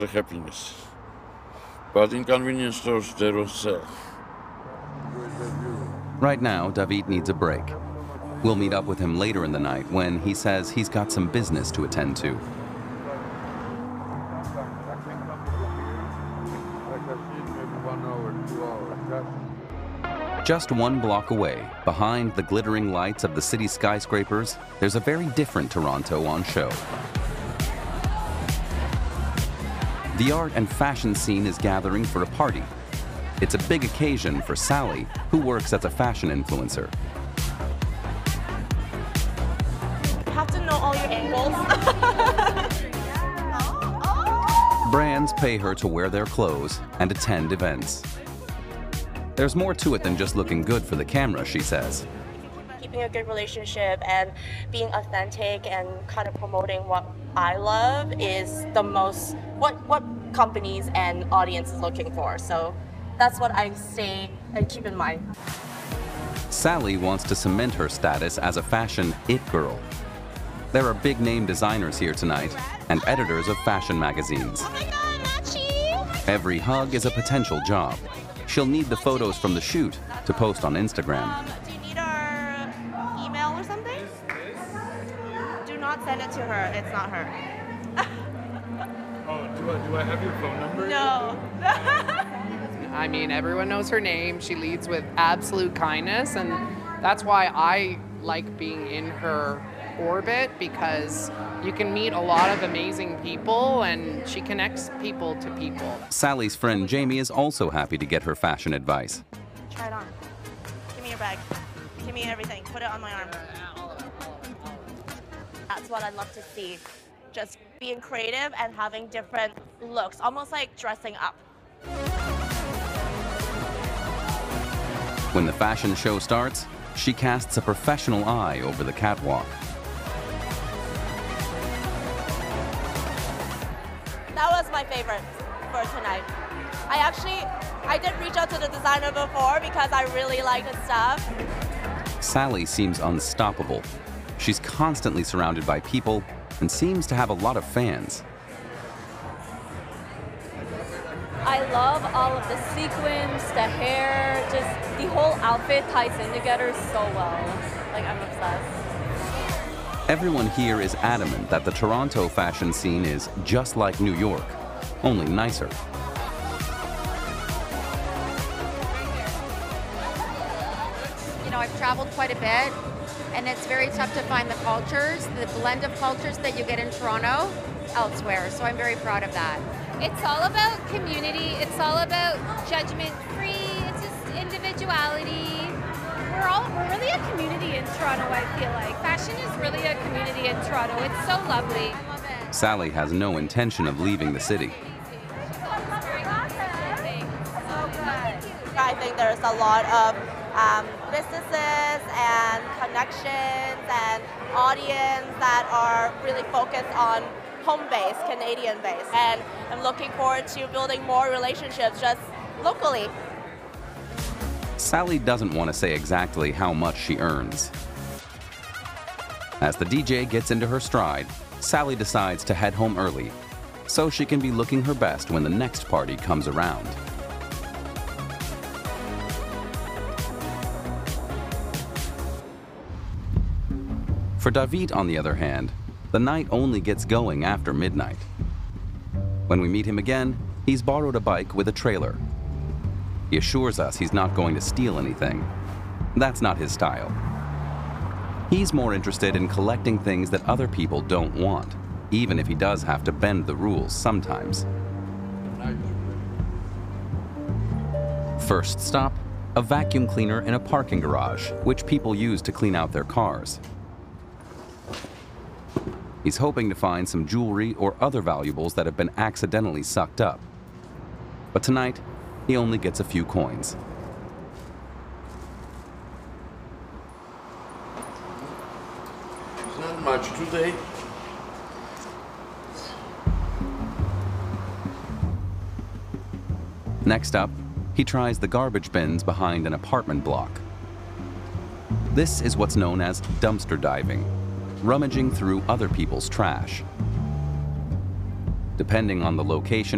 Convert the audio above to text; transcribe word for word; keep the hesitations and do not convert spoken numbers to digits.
happiness. But in convenience stores, they don't sell. Right now, David needs a break. We'll meet up with him later in the night when he says he's got some business to attend to. Just one block away, behind the glittering lights of the city's skyscrapers, there's a very different Toronto on show. The art and fashion scene is gathering for a party. It's a big occasion for Sally, who works as a fashion influencer. You have to know all your angles. Brands pay her to wear their clothes and attend events. There's more to it than just looking good for the camera, she says. Keeping a good relationship and being authentic and kind of promoting what I love is the most, what, what companies and audience is looking for. So that's what I say and keep in mind. Sally wants to cement her status as a fashion it girl. There are big name designers here tonight and editors of fashion magazines. Oh my God, Machi! Every hug is a potential job. She'll need the photos from the shoot to post on Instagram. Um, do you need our email or something? Do not send it to her. It's not her. Oh, do I, do I have your phone number? No. I mean, everyone knows her name. She leads with absolute kindness, and that's why I like being in her orbit, because you can meet a lot of amazing people and she connects people to people. Sally's friend Jamie is also happy to get her fashion advice. Try it on. Give me your bag. Give me everything. Put it on my arm. That's what I'd love to see. Just being creative and having different looks, almost like dressing up. When the fashion show starts, she casts a professional eye over the catwalk. That was my favorite for tonight. I actually, I did reach out to the designer before because I really like his stuff. Sally seems unstoppable. She's constantly surrounded by people and seems to have a lot of fans. I love all of the sequins, the hair, just the whole outfit ties in together so well. Like, I'm obsessed. Everyone here is adamant that the Toronto fashion scene is just like New York, only nicer. You know, I've traveled quite a bit, and it's very tough to find the cultures, the blend of cultures that you get in Toronto elsewhere, so I'm very proud of that. It's all about community, it's all about judgment-free, it's just individuality. We're all, we're really a community in Toronto, I feel like. Fashion is really a community in Toronto. It's so lovely. Sally has no intention of leaving the city. I think there's a lot of um, businesses and connections and audience that are really focused on home-based, Canadian-based. And I'm looking forward to building more relationships just locally. Sally doesn't want to say exactly how much she earns. As the D J gets into her stride, Sally decides to head home early so she can be looking her best when the next party comes around. For David, on the other hand, the night only gets going after midnight. When we meet him again, he's borrowed a bike with a trailer. He assures us he's not going to steal anything. That's not his style. He's more interested in collecting things that other people don't want, even if he does have to bend the rules sometimes. First stop, a vacuum cleaner in a parking garage, which people use to clean out their cars. He's hoping to find some jewelry or other valuables that have been accidentally sucked up. But tonight, he only gets a few coins. It's not much today. Next up, he tries the garbage bins behind an apartment block. This is what's known as dumpster diving, rummaging through other people's trash. Depending on the location